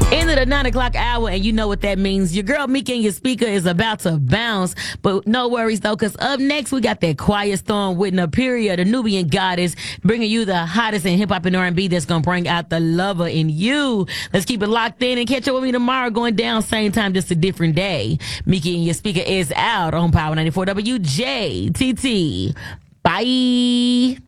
Into the 9 o'clock hour, and you know what that means. Your girl Mika and your speaker is about to bounce, but no worries though, because up next we got that Quiet Storm with Napiria, the Nubian goddess, bringing you the hottest in hip hop and R&B that's gonna bring out the lover in you. Let's keep it locked in and catch up with me tomorrow, going down same time, just a different day. Mika and your speaker is out on Power 94 WJTT. Bye.